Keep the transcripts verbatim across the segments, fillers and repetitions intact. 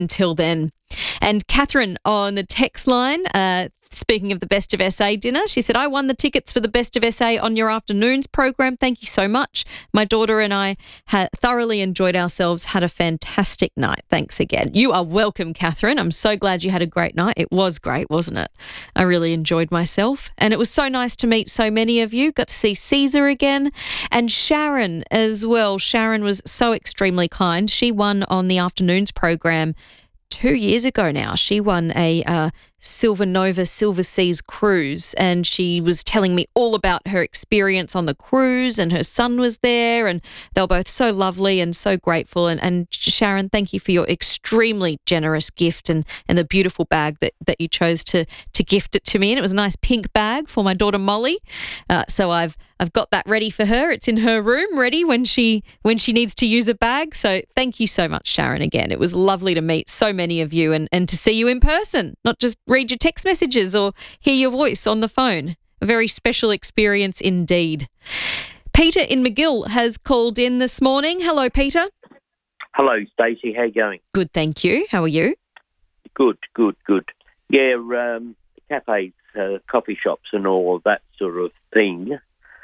until then. And Catherine on the text line, uh, speaking of the Best of S A dinner, she said, I won the tickets for the Best of S A on your afternoons program. Thank you so much. My daughter and I ha- thoroughly enjoyed ourselves, had a fantastic night. Thanks again. You are welcome, Catherine. I'm so glad you had a great night. It was great, wasn't it? I really enjoyed myself. And it was so nice to meet so many of you. Got to see Caesar again and Sharon as well. Sharon was so extremely kind. She won on the afternoons program two years ago now. She won a uh, Silver Nova Silver Seas cruise, and she was telling me all about her experience on the cruise, and her son was there, and they were both so lovely and so grateful. And, and Sharon, thank you for your extremely generous gift and, and the beautiful bag that, that you chose to to gift it to me. And it was a nice pink bag for my daughter Molly. Uh, so I've I've got that ready for her. It's in her room, ready when she when she needs to use a bag. So thank you so much, Sharon, again. It was lovely to meet so many of you and, and to see you in person, not just read your text messages or hear your voice on the phone. A very special experience indeed. Peter in McGill has called in this morning. Hello, Peter. Hello, Stacey. How you going? Good, thank you. How are you? Good, good, good. Yeah, um, cafes, uh, coffee shops and all of that sort of thing.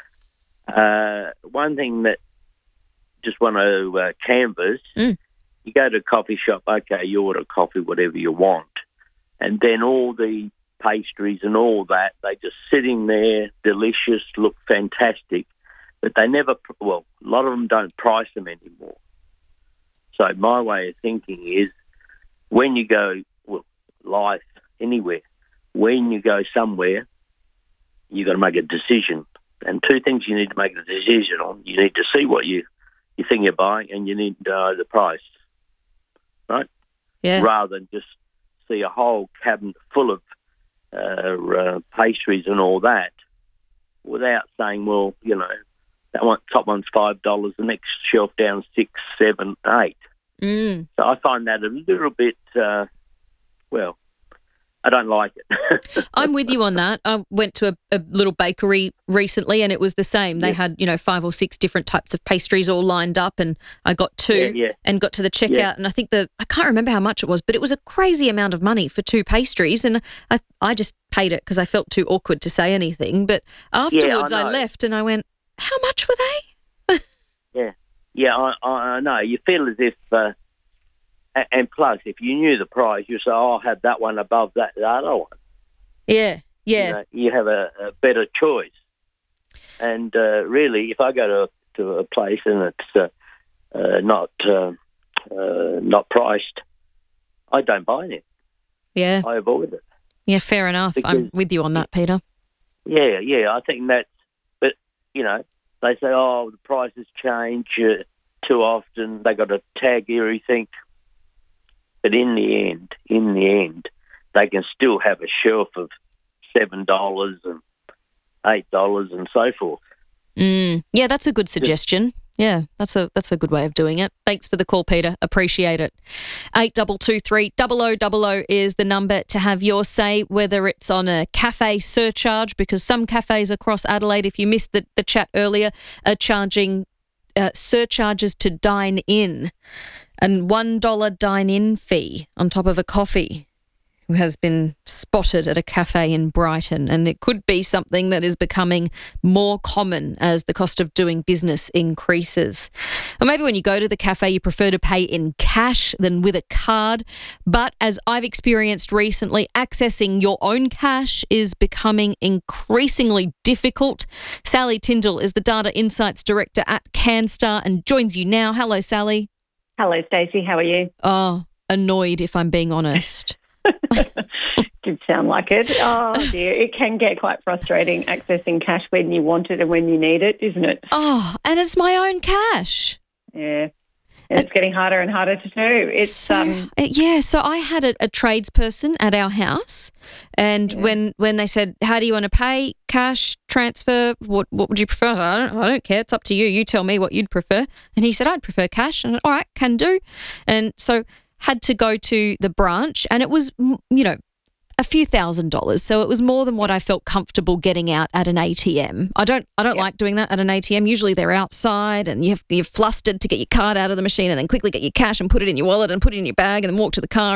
Uh, one thing that just want to uh, canvass, mm. you go to a coffee shop, okay, you order coffee, whatever you want, and then all the pastries and all that, they just sitting there, delicious, look fantastic, but they never, well, a lot of them don't price them anymore. So my way of thinking is when you go, well, life, anywhere, when you go somewhere, you've got to make a decision. And two things you need to make a decision on. You need to see what you, you think you're buying, and you need to know the price, right? Yeah. Rather than just see a whole cabinet full of uh, uh, pastries and all that without saying, well, you know, that one, top one's five dollars, the next shelf down six, seven, eight. Mm. So I find that a little bit, uh, well, I don't like it. I'm with you on that. I went to a, a little bakery recently and it was the same. They Yeah. had, you know, five or six different types of pastries all lined up, and I got two Yeah, yeah. and got to the checkout Yeah. and I think the I can't remember how much it was, but it was a crazy amount of money for two pastries, and I I just paid it because I felt too awkward to say anything. But afterwards I I, know. left and I went, how much were they? Yeah, yeah, I, I I know. You feel as if, uh, a- and plus, if you knew the price, you say, oh, I'll have that one above that the other one. Yeah, yeah. You know, you have a, a better choice. And uh, really, if I go to, to a place and it's uh, uh, not uh, uh, not priced, I don't buy it. Yeah. I avoid it. Yeah, fair enough. I'm Because- with you on that, Peter. Yeah, yeah, I think that's, but, you know, they say, oh, the prices change uh, too often. They got to tag everything. But in the end, in the end, they can still have a shelf of seven dollars and eight dollars and so forth. Mm. Yeah, that's a good suggestion. Yeah, that's a that's a good way of doing it. Thanks for the call, Peter. Appreciate it. Eight double two three double o double o is the number to have your say, whether it's on a cafe surcharge, because some cafes across Adelaide, if you missed the, the chat earlier, are charging uh, surcharges to dine in, and one dollar dine in fee on top of a coffee has been spotted at a cafe in Brighton, and it could be something that is becoming more common as the cost of doing business increases. Or maybe when you go to the cafe, you prefer to pay in cash than with a card. But as I've experienced recently, accessing your own cash is becoming increasingly difficult. Sally Tyndall is the Data Insights Director at CanStar and joins you now. Hello, Sally. Hello, Stacey. How are you? Oh, annoyed, if I'm being honest. Did sound like it. Oh, dear. It can get quite frustrating accessing cash when you want it and when you need it, isn't it? Oh, and it's my own cash. Yeah. And it's getting harder and harder to do. It's so, um uh, yeah, so I had a, a tradesperson at our house, and Yeah. when, when they said, how do you want to pay? Cash, transfer, what what would you prefer? I, said, I don't I don't care. It's up to you. You tell me what you'd prefer. And he said, I'd prefer cash. And all right, can do. And so had to go to the branch, and it was, you know, a few thousand dollars. So it was more than what I felt comfortable getting out at an A T M. I don't I don't Yeah. like doing that at an A T M. Usually they're outside and you've, you're flustered to get your card out of the machine and then quickly get your cash and put it in your wallet and put it in your bag and then walk to the car